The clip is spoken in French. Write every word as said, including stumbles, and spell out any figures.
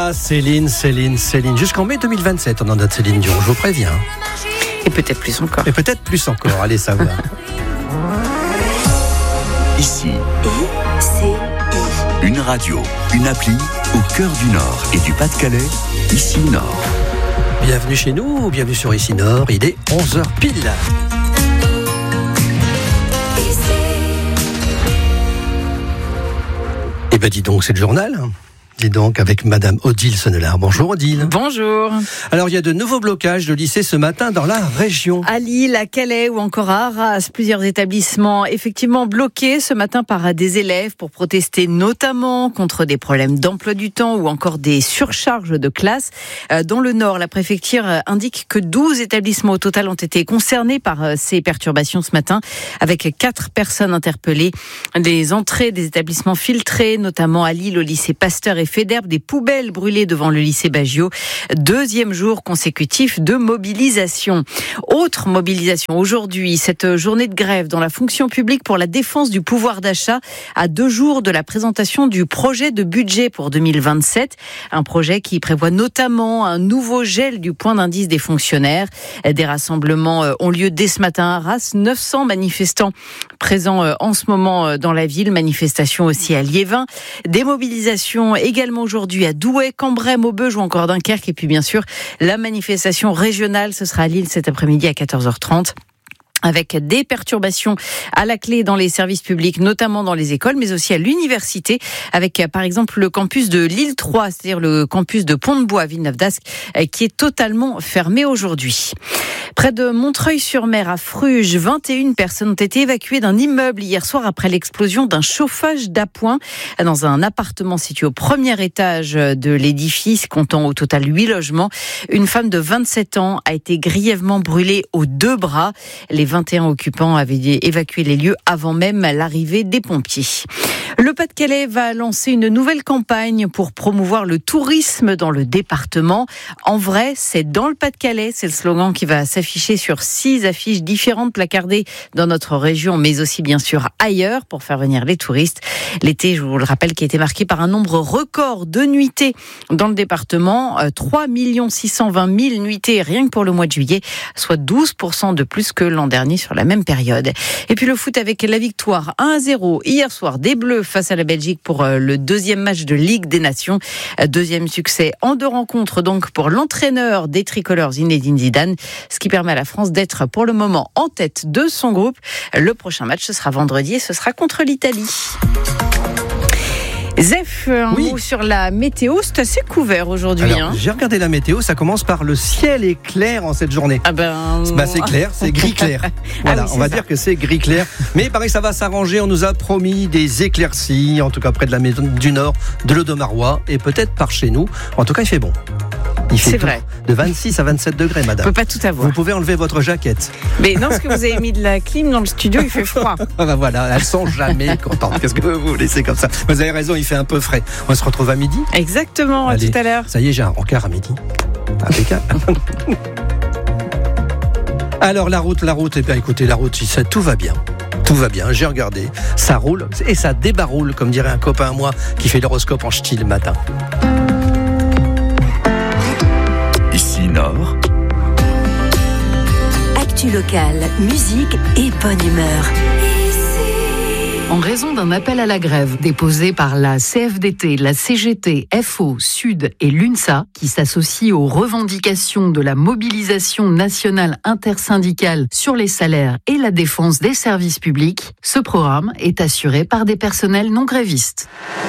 Ah, Céline, Céline, Céline. Jusqu'en mai deux mille vingt-sept, on en a de Céline Dion, je vous préviens. Et peut-être plus encore. Et peut-être plus encore, allez savoir. Ici, I C I. une radio, une appli au cœur du Nord et du Pas-de-Calais, Ici Nord. Bienvenue chez nous, bienvenue sur Ici Nord, il est onze heures pile. Eh ben dis donc, c'est le journal. Dis donc, avec Madame Odile Sonnelard. Bonjour Odile. Bonjour. Alors, il y a de nouveaux blocages de lycées ce matin dans la région. À Lille, à Calais ou encore à Arras, plusieurs établissements effectivement bloqués ce matin par des élèves pour protester notamment contre des problèmes d'emploi du temps ou encore des surcharges de classe. Dans le Nord, la préfecture indique que douze établissements au total ont été concernés par ces perturbations ce matin, avec quatre personnes interpellées. Les entrées des établissements filtrées, notamment à Lille au lycée Pasteur et Fédère, des poubelles brûlées devant le lycée Baggio. Deuxième jour consécutif de mobilisation. Autre mobilisation aujourd'hui, cette journée de grève dans la fonction publique pour la défense du pouvoir d'achat à deux jours de la présentation du projet de budget pour deux mille vingt-sept. Un projet qui prévoit notamment un nouveau gel du point d'indice des fonctionnaires. Des rassemblements ont lieu dès ce matin à Arras. neuf cents manifestants présents en ce moment dans la ville. Manifestation aussi à Liévin. Des mobilisations également aujourd'hui à Douai, Cambrai, Maubeuge ou encore Dunkerque. Et puis bien sûr, la manifestation régionale, ce sera à Lille cet après-midi à quatorze heures trente. Avec des perturbations à la clé dans les services publics, notamment dans les écoles, mais aussi à l'université, avec par exemple le campus de Lille trois, c'est-à-dire le campus de Pont-de-Bois à Villeneuve-d'Ascq, qui est totalement fermé aujourd'hui. Près de Montreuil-sur-Mer, à Fruges, vingt et une personnes ont été évacuées d'un immeuble hier soir après l'explosion d'un chauffage d'appoint dans un appartement situé au premier étage de l'édifice, comptant au total huit logements. Une femme de vingt-sept ans a été grièvement brûlée aux deux bras. Les vingt et un occupants avaient évacué les lieux avant même l'arrivée des pompiers. Le Pas-de-Calais va lancer une nouvelle campagne pour promouvoir le tourisme dans le département. En vrai, c'est dans le Pas-de-Calais. C'est le slogan qui va s'afficher sur six affiches différentes placardées dans notre région, mais aussi bien sûr ailleurs pour faire venir les touristes. L'été, je vous le rappelle, qui a été marqué par un nombre record de nuitées dans le département. trois millions six cent vingt mille nuitées rien que pour le mois de juillet, soit douze pour cent de plus que l'an dernier sur la même période. Et puis le foot avec la victoire un à zéro hier soir des Bleus face à la Belgique pour le deuxième match de Ligue des Nations. Deuxième succès en deux rencontres donc pour l'entraîneur des tricolores Zinedine Zidane, ce qui permet à la France d'être pour le moment en tête de son groupe. Le prochain match, ce sera vendredi et ce sera contre l'Italie. Zef, un oui. mot sur la météo, c'est assez couvert aujourd'hui. Alors, hein. J'ai regardé la météo, ça commence par le ciel est clair en cette journée. Ah ben... bah, c'est clair, c'est gris clair. Voilà, ah oui, on va ça. dire que c'est gris clair. Mais il paraît que ça va s'arranger, on nous a promis des éclaircies, en tout cas près de la maison du Nord, de l'Audomarois, et peut-être par chez nous. En tout cas, il fait bon. Il fait c'est vrai. De vingt-six à vingt-sept degrés, madame. On peut pas tout avoir. Vous pouvez enlever votre jaquette. Mais non, parce que vous avez mis de la clim dans le studio, il fait froid. Ah bah voilà, elles sont jamais contentes. Qu'est-ce que vous voulez, c'est comme ça. Vous avez raison, il fait un peu frais. On se retrouve à midi. Exactement, Allez, à tout à l'heure. Ça y est, j'ai un rencard à midi. Impeccable. Alors la route, la route, eh bien écoutez, la route, ça, tout va bien. Tout va bien, j'ai regardé. Ça roule et ça débaroule, comme dirait un copain à moi qui fait l'horoscope en ch'ti le matin. Ici Nord. Actu locale, musique et bonne humeur. En raison d'un appel à la grève déposé par la C F D T, la C G T, F O, Sud et l'UNSA, qui s'associe aux revendications de la mobilisation nationale intersyndicale sur les salaires et la défense des services publics, ce programme est assuré par des personnels non grévistes.